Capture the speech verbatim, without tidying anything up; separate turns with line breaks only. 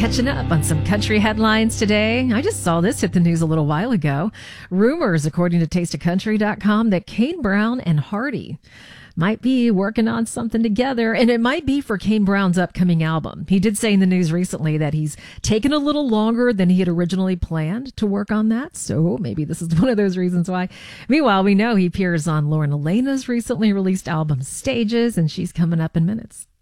Catching up on some country headlines today. I just saw this hit the news a little while ago. Rumors, according to taste of country dot com, that Kane Brown and Hardy might be working on something together, and it might be for Kane Brown's upcoming album. He did say in the news recently that he's taken a little longer than he had originally planned to work on that, so maybe this is one of those reasons why. Meanwhile, we know he appears on Lauren Elena's recently released album Stages, and she's coming up in minutes.